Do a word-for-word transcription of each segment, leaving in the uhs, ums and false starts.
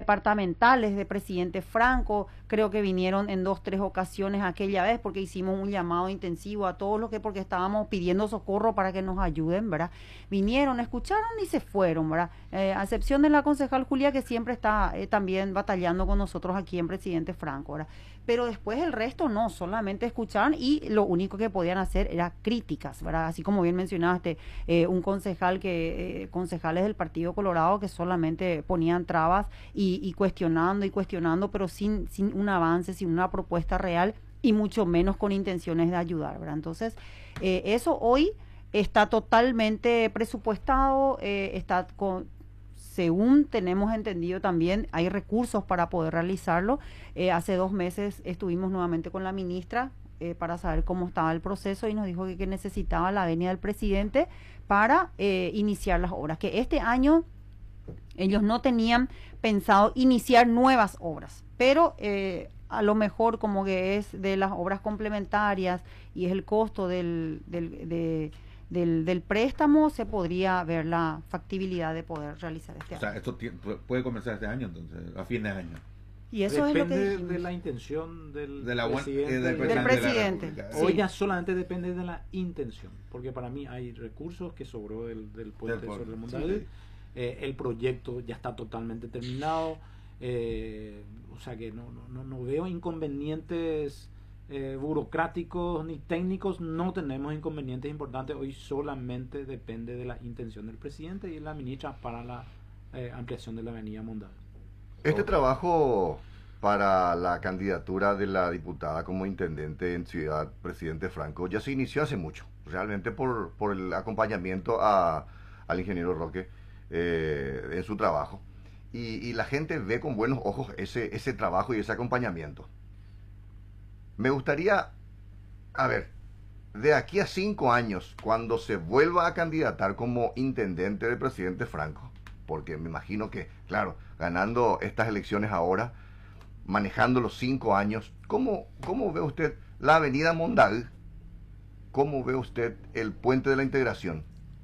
departamentales de presidente Franco, creo que vinieron en dos, tres ocasiones aquella vez porque hicimos un llamado intensivo a todos los que, porque estábamos pidiendo socorro para que nos ayuden, ¿verdad? Vinieron, escucharon y se fueron, ¿verdad? Eh, a excepción de la concejal Julia, que siempre está eh, también batallando con nosotros aquí en presidente Franco, ¿verdad? Pero después el resto no, solamente escucharon y lo único que podían hacer era críticas, ¿verdad? Así como bien mencionaste, eh, un concejal que, eh, concejales del Partido Colorado que solamente ponían trabas y, y cuestionando y cuestionando, pero sin, sin un avance, sin una propuesta real y mucho menos con intenciones de ayudar, ¿verdad? Entonces, eh, eso hoy está totalmente presupuestado, eh, está con... Según tenemos entendido también, hay recursos para poder realizarlo. Eh, hace dos meses estuvimos nuevamente con la ministra eh, para saber cómo estaba el proceso y nos dijo que, que necesitaba la venia del presidente para eh, iniciar las obras. Que este año ellos no tenían pensado iniciar nuevas obras, pero eh, a lo mejor como que es de las obras complementarias y es el costo del... del de, Del, del préstamo, se podría ver la factibilidad de poder realizar este año. O sea, esto puede comenzar este año, entonces, a fin de año. Y eso depende es lo que dijimos. De la intención del, de la presidente, eh, del del, del presidente. De sí. Hoy ya solamente depende de la intención, porque para mí hay recursos que sobró del, del puente del sobre el Mondavi. Sí. Eh, el proyecto ya está totalmente terminado, eh, o sea que no, no, no veo inconvenientes Eh, burocráticos ni técnicos, no tenemos inconvenientes importantes. Hoy solamente depende de la intención del presidente y la ministra para la eh, ampliación de la avenida Mondavi. Este trabajo para la candidatura de la diputada como intendente en Ciudad Presidente Franco ya se inició hace mucho, realmente por, por el acompañamiento a, al ingeniero Roque eh, en su trabajo, y, y la gente ve con buenos ojos ese, ese trabajo y ese acompañamiento. Me gustaría, a ver, de aquí a cinco años, cuando se vuelva a candidatar como intendente del presidente Franco, porque me imagino que, claro, ganando estas elecciones ahora, manejando los cinco años, ¿cómo, cómo ve usted la avenida Mondavi? ¿Cómo ve usted el puente de la integración?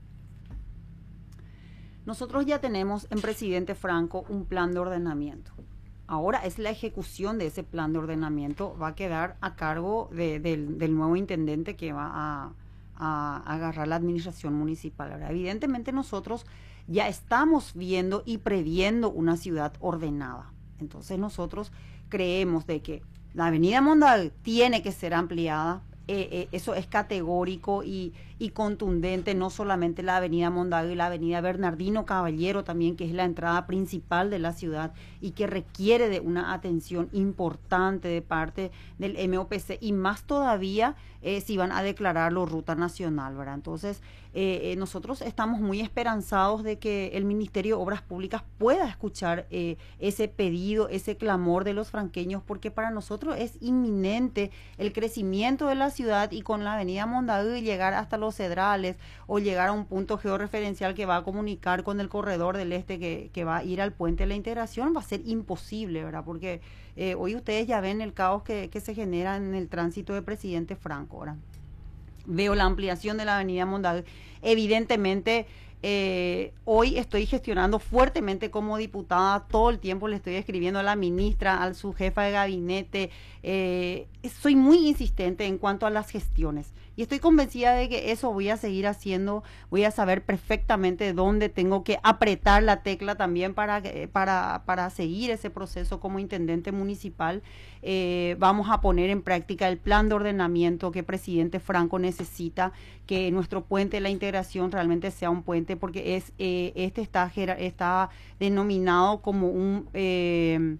Nosotros ya tenemos en presidente Franco un plan de ordenamiento. Ahora es la ejecución de ese plan de ordenamiento, va a quedar a cargo de, de, del nuevo intendente que va a, a, a agarrar la administración municipal. Ahora, evidentemente nosotros ya estamos viendo y previendo una ciudad ordenada. Entonces nosotros creemos de que la avenida Mondavi tiene que ser ampliada. Eh, eh, eso es categórico y, y contundente, no solamente la avenida Mondavi, la avenida Bernardino Caballero también, que es la entrada principal de la ciudad y que requiere de una atención importante de parte del M O P C y más todavía eh, si van a declararlo ruta nacional, ¿verdad? Entonces eh, eh, nosotros estamos muy esperanzados de que el Ministerio de Obras Públicas pueda escuchar eh, ese pedido, ese clamor de los franqueños, porque para nosotros es inminente el crecimiento de la ciudad y con la avenida Mondavi llegar hasta los Cedrales o llegar a un punto georreferencial que va a comunicar con el corredor del este que, que va a ir al puente de la integración, va a ser imposible, ¿verdad? Porque eh, hoy ustedes ya ven el caos que, que se genera en el tránsito de presidente Franco, ¿verdad? Veo la ampliación de la avenida Mondavi. Evidentemente, eh, hoy estoy gestionando fuertemente como diputada, todo el tiempo le estoy escribiendo a la ministra, a su jefa de gabinete, eh, soy muy insistente en cuanto a las gestiones y estoy convencida de que eso voy a seguir haciendo, voy a saber perfectamente dónde tengo que apretar la tecla también para, para, para seguir ese proceso como intendente municipal. Eh, vamos a poner en práctica el plan de ordenamiento que presidente Franco necesita, que nuestro puente de la integración realmente sea un puente, porque es eh, este está, está denominado como un... Eh,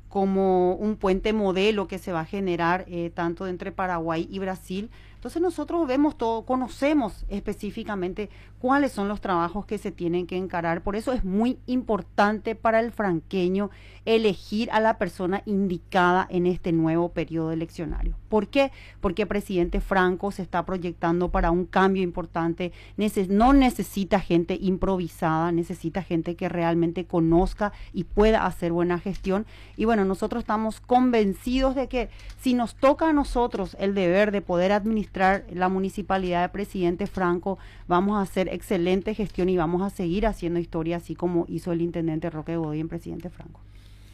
como un puente modelo que se va a generar eh, tanto entre Paraguay y Brasil. Entonces nosotros vemos todo, conocemos específicamente cuáles son los trabajos que se tienen que encarar. Por eso es muy importante para el franqueño elegir a la persona indicada en este nuevo periodo eleccionario. ¿Por qué? Porque presidente Franco se está proyectando para un cambio importante. Neces- no necesita gente improvisada, necesita gente que realmente conozca y pueda hacer buena gestión. Y bueno, nosotros estamos convencidos de que si nos toca a nosotros el deber de poder administrar la municipalidad de presidente Franco, vamos a hacer excelente gestión y vamos a seguir haciendo historia así como hizo el intendente Roque Godoy en presidente Franco.